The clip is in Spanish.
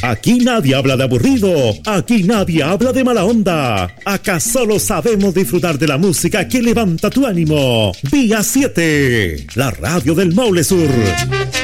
Aquí nadie habla de aburrido, aquí nadie habla de mala onda. Acá solo sabemos disfrutar de la música que levanta tu ánimo. Vía 7, la radio del Maule Sur.